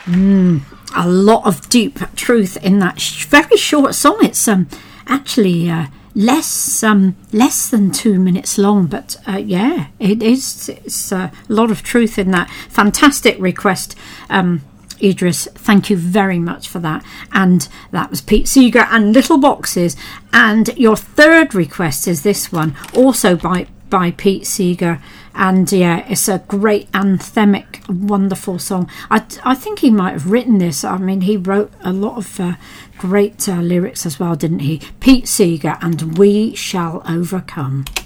A lot of deep truth in that very short song. It's actually less than 2 minutes long, but yeah, it's a lot of truth in that. Fantastic request, Idris, thank you very much for that. And that was Pete Seeger and Little Boxes. And your third request is this one, also by Pete Seeger, and yeah, it's a great anthemic, wonderful song. I think he might have written this. I mean, he wrote a lot of great lyrics as well, didn't he? Pete Seeger and We Shall Overcome.